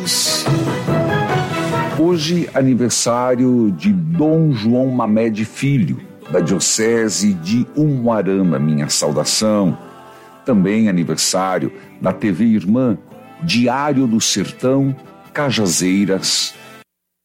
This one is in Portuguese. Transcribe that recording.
Hoje, aniversário de Dom João Mamed Filho, da Diocese de Umuarama, minha saudação. Também aniversário da TV Irmã, Diário do Sertão, Cajazeiras,